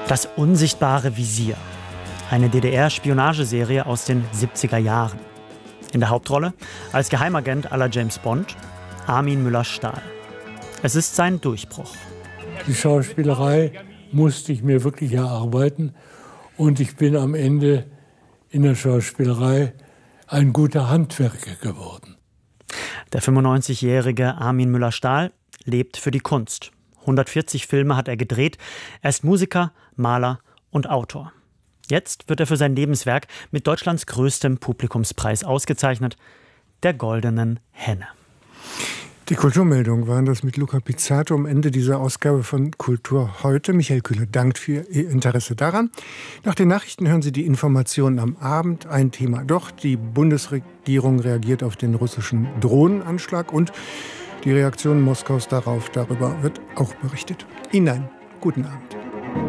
Das unsichtbare Visier. Eine DDR-Spionageserie aus den 70er Jahren. In der Hauptrolle, als Geheimagent à la James Bond, Armin Müller-Stahl. Es ist sein Durchbruch. Die Schauspielerei musste ich mir wirklich erarbeiten. Und ich bin am Ende in der Schauspielerei ein guter Handwerker geworden. Der 95-jährige Armin Müller-Stahl lebt für die Kunst. 140 Filme hat er gedreht. Er ist Musiker, Maler und Autor. Jetzt wird er für sein Lebenswerk mit Deutschlands größtem Publikumspreis ausgezeichnet, der Goldenen Henne. Die Kulturmeldung waren das mit Luca Pizzato am Ende dieser Ausgabe von Kultur heute. Michael Kühler dankt für Ihr Interesse daran. Nach den Nachrichten hören Sie die Informationen am Abend. Ein Thema doch. Die Bundesregierung reagiert auf den russischen Drohnenanschlag und die Reaktion Moskaus darauf. Darüber wird auch berichtet. Ihnen einen guten Abend.